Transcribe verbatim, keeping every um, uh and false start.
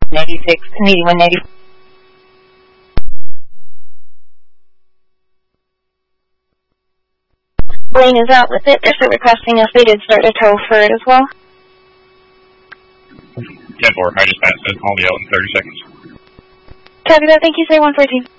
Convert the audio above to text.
eighty-six and eighty-one eighty. Blaine is out with it. They're still requesting if they did start a tow for it as well. ten four, I just passed it. I'll be out in thirty seconds. Copy that. Thank you, sir. one fourteen.